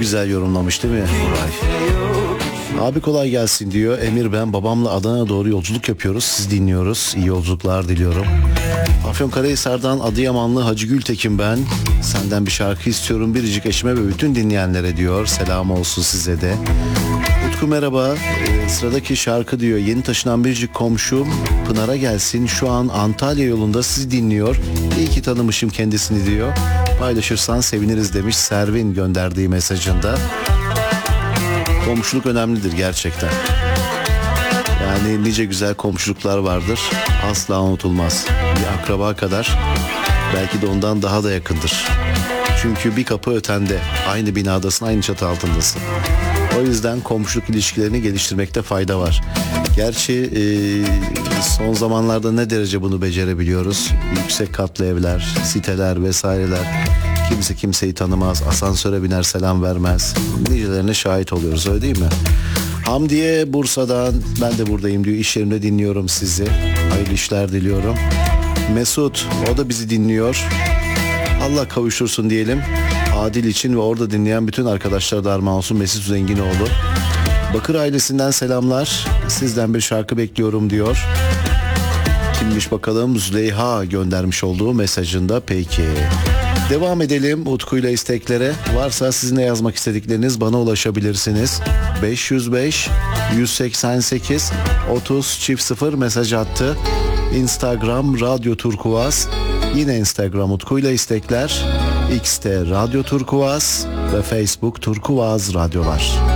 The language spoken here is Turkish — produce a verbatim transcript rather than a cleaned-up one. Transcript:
güzel yorumlamış değil mi Buray? Abi kolay gelsin diyor. Emir ben, babamla Adana'ya doğru yolculuk yapıyoruz. Siz dinliyoruz. İyi yolculuklar diliyorum. Afyonkarahisar'dan Adıyamanlı Hacı Gültekin ben. Senden bir şarkı istiyorum biricik eşime ve bütün dinleyenlere diyor. Selam olsun size de. Utku merhaba. Ee, sıradaki şarkı diyor. Yeni taşınan biricik komşum Pınar'a gelsin. Şu an Antalya yolunda sizi dinliyor. İyi ki tanımışım kendisini diyor. Paylaşırsan seviniriz demiş Servin gönderdiği mesajında. Komşuluk önemlidir gerçekten. Yani nice güzel komşuluklar vardır. Asla unutulmaz. Bir akraba kadar, belki de ondan daha da yakındır. Çünkü bir kapı ötende, aynı binadasın, aynı çatı altındasın. O yüzden komşuluk ilişkilerini geliştirmekte fayda var. Gerçi e, son zamanlarda ne derece bunu becerebiliyoruz? Yüksek katlı evler, siteler vesaireler. Kimse kimseyi tanımaz, asansöre biner selam vermez. Nicelerine şahit oluyoruz, öyle değil mi? Hamdiye Bursa'dan, ben de buradayım diyor, iş yerimde dinliyorum sizi. Hayırlı işler diliyorum. Mesut, o da bizi dinliyor. Allah kavuştursun diyelim. Adil için ve orada dinleyen bütün arkadaşlar da armağan olsun. Mesut Zenginoğlu. Bakır ailesinden selamlar. Sizden bir şarkı bekliyorum diyor. Kimmiş bakalım? Züleyha göndermiş olduğu mesajında. Peki. Devam edelim Utku'yla isteklere. Varsa sizin de yazmak istedikleriniz bana ulaşabilirsiniz. beş yüz beş yüz seksen sekiz otuz çift sıfır mesaj attı. Instagram Radyo Turkuaz. Yine Instagram Utku'yla istekler. X'te Radyo Turkuaz ve Facebook Turkuaz Radyolar.